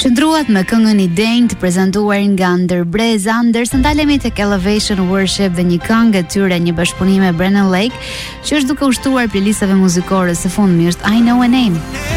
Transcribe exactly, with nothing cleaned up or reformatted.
Qëndruat me këngën i denjë të prezantuar nga Ndërbreza, ndërsa ndalemi tek Elevation Worship dhe një këngë e tyre, një bashkëpunim me Brennan Lake, që është duke ushtuar playlistave muzikore së fundmi, është I Know a Name.